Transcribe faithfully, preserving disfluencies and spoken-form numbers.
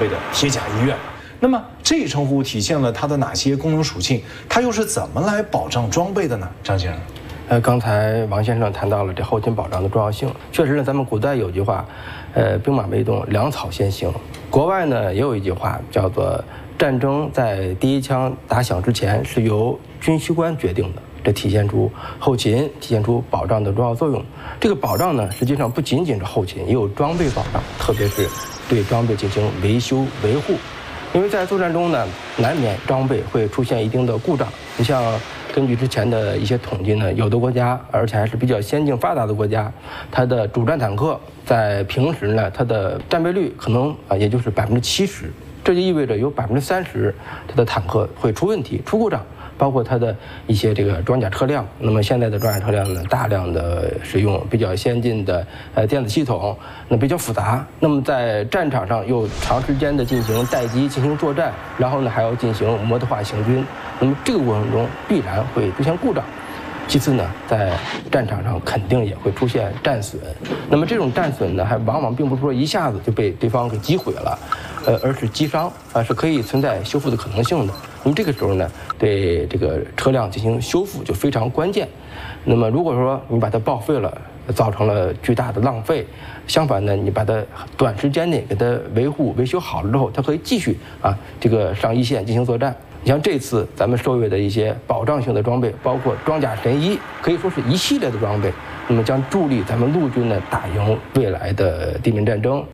备的铁甲医院。那么这一称呼体现了它的哪些功能属性？它又是怎么来保障装备的呢？张先生， 呃，刚才王先生谈到了这后勤保障的重要性。确实呢，咱们古代有句话，呃，兵马未动，粮草先行。国外呢也有一句话叫做“战争在第一枪打响之前是由军需官决定的”，这体现出后勤体现出保障的重要作用。这个保障呢，实际上不仅仅是后勤，也有装备保障，特别是对装备进行维修维护。因为在作战中呢，难免装备会出现一定的故障。你像根据之前的一些统计呢，有的国家，而且还是比较先进发达的国家，它的主战坦克在平时呢，它的战备率可能啊也就是百分之七十，这就意味着有百分之三十它的坦克会出问题、出故障。包括它的一些这个装甲车辆，那么现在的装甲车辆呢，大量的使用比较先进的呃电子系统，那比较复杂。那么在战场上又长时间的进行待机、进行作战，然后呢还要进行摩托化行军，那么这个过程中必然会出现故障。其次呢，在战场上肯定也会出现战损，那么这种战损呢，还往往并不是说一下子就被对方给击毁了，呃，而是击伤啊，是可以存在修复的可能性的。那么这个时候呢，对这个车辆进行修复就非常关键。那么如果说你把它报废了，造成了巨大的浪费，相反呢，你把它短时间内给它维护维修好了之后，它可以继续啊这个上一线进行作战。你像这次咱们受阅的一些保障性的装备，包括装甲神医，可以说是一系列的装备，那么将助力咱们陆军呢打赢未来的地面战争。